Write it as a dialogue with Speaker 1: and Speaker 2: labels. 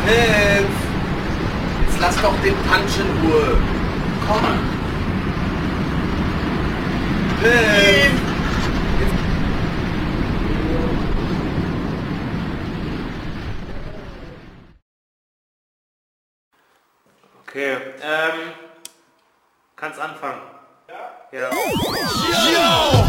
Speaker 1: Hilf! Jetzt lass doch den Punch in Ruhe. Komm. Hilf!
Speaker 2: Okay, kannst anfangen. Ja? Ja.